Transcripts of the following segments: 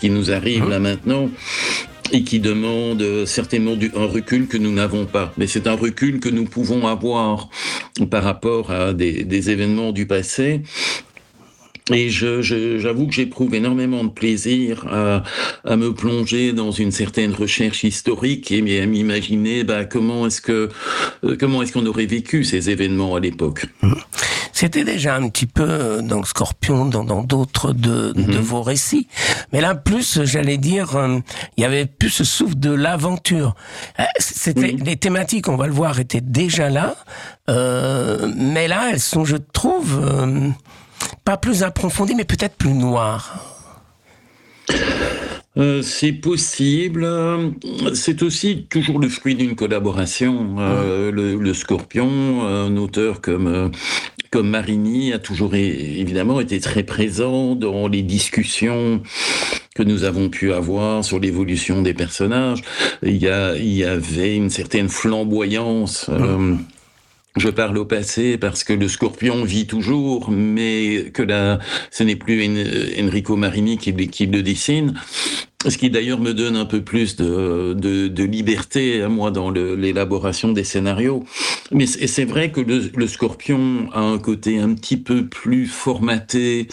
qui nous arrive là maintenant et qui demande certainement un recul que nous n'avons pas. Mais c'est un recul que nous pouvons avoir par rapport à des événements du passé. Et j'avoue que j'éprouve énormément de plaisir à me plonger dans une certaine recherche historique et à m'imaginer comment est-ce qu'on aurait vécu ces événements à l'époque. C'était déjà un petit peu dans le Scorpion, dans d'autres de vos récits. Mais là, plus, j'allais dire, il y avait plus ce souffle de l'aventure. Les thématiques, on va le voir, étaient déjà là. Mais là, elles sont, je trouve, pas plus approfondies, mais peut-être plus noires. C'est possible. C'est aussi toujours le fruit d'une collaboration. Le Scorpion, un auteur comme Marini a toujours évidemment été très présent dans les discussions que nous avons pu avoir sur l'évolution des personnages. Il y avait une certaine flamboyance. Je parle au passé parce que le Scorpion vit toujours, mais que ce n'est plus Enrico Marini qui le dessine. Ce qui d'ailleurs me donne un peu plus de liberté à moi dans l'élaboration des scénarios. Mais c'est vrai que le Scorpion a un côté un petit peu plus formaté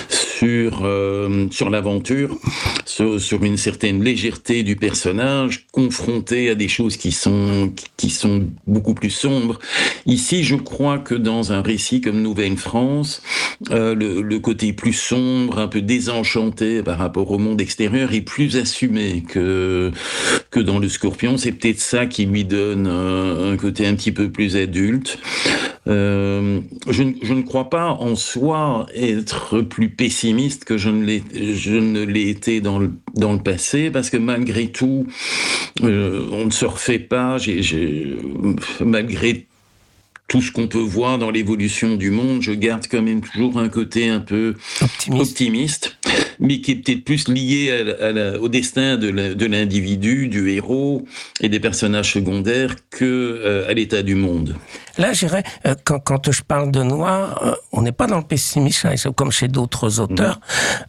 sur l'aventure, sur une certaine légèreté du personnage, confronté à des choses qui sont beaucoup plus sombres. Ici, je crois que dans un récit comme Nouvelle-France, le côté plus sombre, un peu désenchanté par rapport au monde extérieur est plus assumé que dans le Scorpion. C'est peut-être ça qui lui donne un côté un petit peu plus adulte. Je ne crois pas en soi être plus pessimiste que je ne l'ai été dans le passé, parce que malgré tout, on ne se refait pas. Malgré tout ce qu'on peut voir dans l'évolution du monde, je garde quand même toujours un côté un peu optimiste, mais qui est peut-être plus lié au destin de l'individu, du héros et des personnages secondaires que à l'état du monde. Là, je dirais, quand je parle de noir, on n'est pas dans le pessimisme, comme chez d'autres auteurs.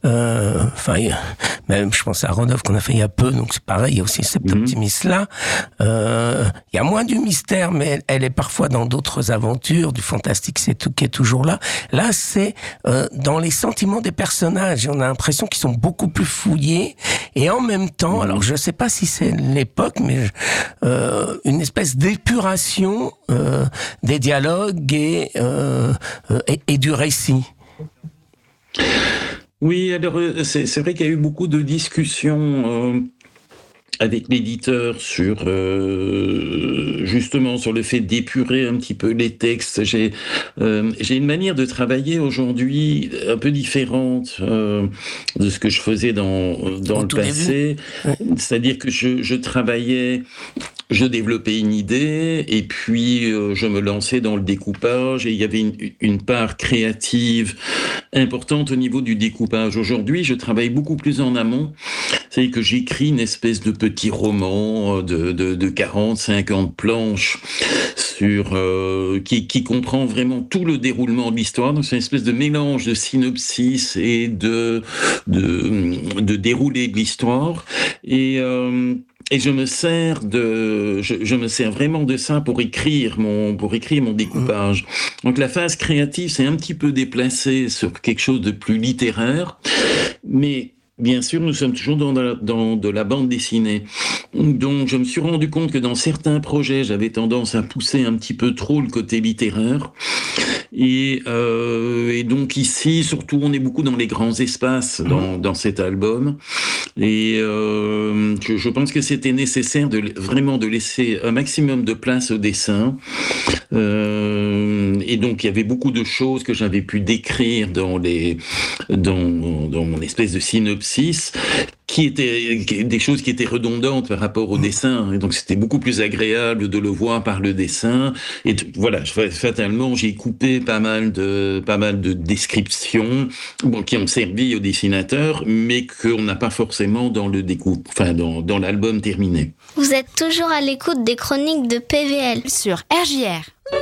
Même, je pense à Rodolphe qu'on a fait il y a peu, donc c'est pareil, il y a aussi cet optimisme-là. Il y a moins du mystère, mais elle est parfois dans d'autres aventures, du fantastique, qui est toujours là. Là, c'est dans les sentiments des personnages. On a l'impression qu'ils sont beaucoup plus fouillés, et en même temps, alors je ne sais pas si c'est l'époque, mais une espèce d'épuration des dialogues et du récit. Oui, alors c'est vrai qu'il y a eu beaucoup de discussions avec l'éditeur sur justement sur le fait d'épurer un petit peu les textes. J'ai une manière de travailler aujourd'hui un peu différente de ce que je faisais dans le passé. C'est-à-dire que je travaillais, je développais une idée et puis je me lançais dans le découpage, et il y avait une part créative importante au niveau du découpage. Aujourd'hui, je travaille beaucoup plus en amont. C'est-à-dire que j'écris une espèce de petit roman de 40, 50 planches qui comprend vraiment tout le déroulement de l'histoire. Donc c'est une espèce de mélange de synopsis et de déroulé de l'histoire. Et je me sers vraiment de ça pour écrire mon découpage. Donc la phase créative s'est un petit peu déplacée sur quelque chose de plus littéraire, mais bien sûr, nous sommes toujours dans de la bande dessinée. Donc, je me suis rendu compte que dans certains projets, j'avais tendance à pousser un petit peu trop le côté littéraire. Et donc ici, surtout, on est beaucoup dans les grands espaces dans cet album. Et je pense que c'était nécessaire vraiment de laisser un maximum de place au dessin. Et donc, il y avait beaucoup de choses que j'avais pu décrire dans mon espèce de synopsis, qui étaient des choses qui étaient redondantes par rapport au dessin. Et donc, c'était beaucoup plus agréable de le voir par le dessin. Et voilà, fatalement, j'ai coupé pas mal de descriptions, qui ont servi au dessinateur, mais qu'on n'a pas forcément dans dans l'album terminé. Vous êtes toujours à l'écoute des chroniques de PVL sur RJR.